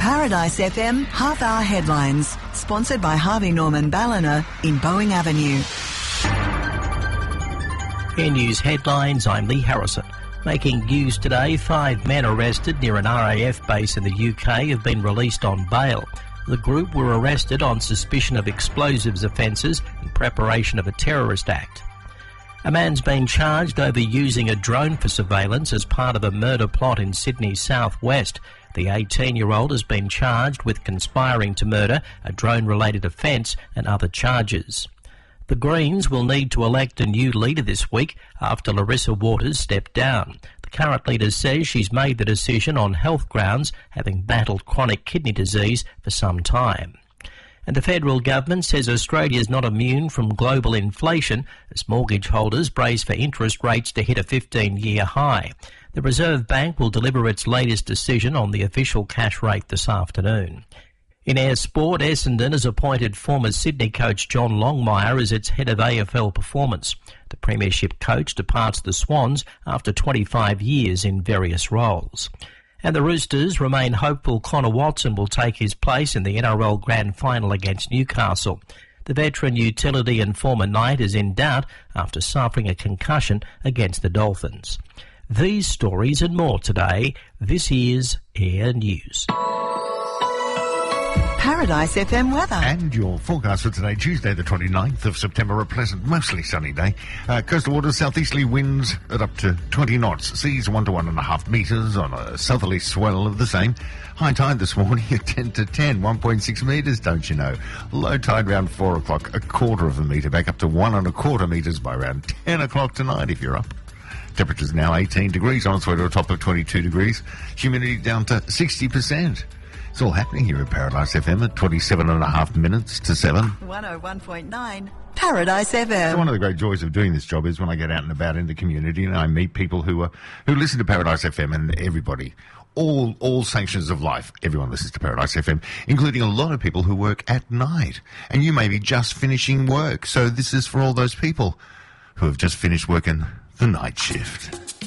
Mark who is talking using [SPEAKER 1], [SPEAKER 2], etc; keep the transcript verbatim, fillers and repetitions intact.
[SPEAKER 1] Paradise F M half-hour headlines, sponsored by Harvey Norman Ballina in Boeing Avenue.
[SPEAKER 2] Air News headlines, I'm Lee Harrison. Making news today, five men arrested near an R A F base in the U K have been released on bail. The group were arrested on suspicion of explosives offences and preparation of a terrorist act. A man's been charged over using a drone for surveillance as part of a murder plot in Sydney's southwest. The eighteen-year-old has been charged with conspiring to murder, a drone-related offence and other charges. The Greens will need to elect a new leader this week after Larissa Waters stepped down. The current leader says she's made the decision on health grounds, having battled chronic kidney disease for some time. And the federal government says Australia is not immune from global inflation as mortgage holders brace for interest rates to hit a fifteen-year high. The Reserve Bank will deliver its latest decision on the official cash rate this afternoon. In air sport, Essendon has appointed former Sydney coach John Longmire as its head of A F L performance. The premiership coach departs the Swans after twenty-five years in various roles. And the Roosters remain hopeful Connor Watson will take his place in the N R L Grand Final against Newcastle. The veteran utility and former Knight is in doubt after suffering a concussion against the Dolphins. These stories and more today. This is Air News.
[SPEAKER 1] Paradise F M weather.
[SPEAKER 3] And your forecast for today, Tuesday the twenty-ninth of September, a pleasant, mostly sunny day. Uh, coastal waters, southeasterly winds at up to twenty knots. Seas one to one and a half metres on a southerly swell of the same. High tide this morning at ten to ten, one point six metres, don't you know. Low tide around four o'clock, a quarter of a metre, back up to one and a quarter metres by around ten o'clock tonight if you're up. Temperature's now eighteen degrees, on its way to a top of twenty-two degrees. Humidity down to sixty percent. It's all happening here at Paradise F M at twenty-seven and a half minutes to seven.
[SPEAKER 1] one oh one point nine Paradise F M.
[SPEAKER 3] So one of the great joys of doing this job is when I get out and about in the community and I meet people who are who listen to Paradise F M, and everybody, all all sanctions of life, everyone listens to Paradise F M, including a lot of people who work at night. And you may be just finishing work, so this is for all those people who have just finished working the night shift.